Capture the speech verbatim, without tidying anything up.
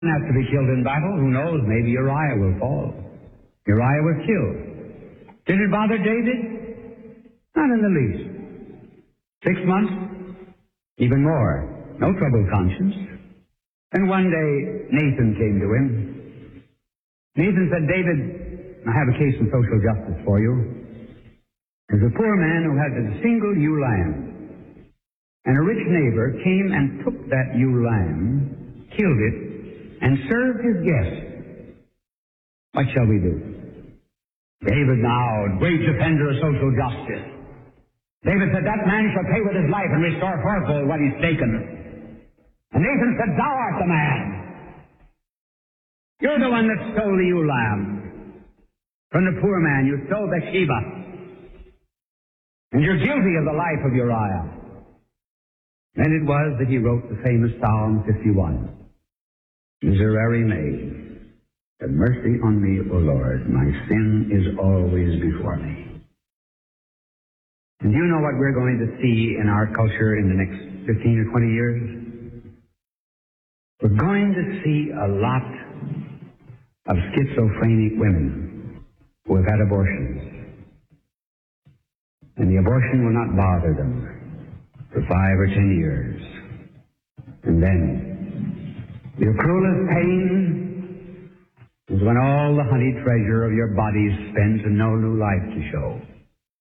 Have to be killed in battle. Who knows? Maybe Uriah will fall. Uriah was killed. Did it bother David? Not in the least. Six months? Even more. No troubled conscience. Then one day, Nathan came to him. Nathan said, David, I have a case in social justice for you. There's a poor man who has a single ewe lamb. And a rich neighbor came and took that ewe lamb, killed it, and served his guest. What shall we do? David now, great defender of social justice. David said, that man shall pay with his life and restore fourfold what he's taken. And Nathan said, thou art the man. You're the one that stole the ewe lamb. From the poor man you stole Bathsheba. And you're guilty of the life of Uriah. Then it was that he wrote the famous Psalm fifty-one. Miserere me, have mercy on me, O Lord. My sin is always before me. And do you know what we're going to see in our culture in the next fifteen or twenty years? We're going to see a lot of schizophrenic women who have had abortions. And the abortion will not bother them for five or ten years. And then your cruelest pain is when all the honeyed treasure of your body is spent and no new life to show.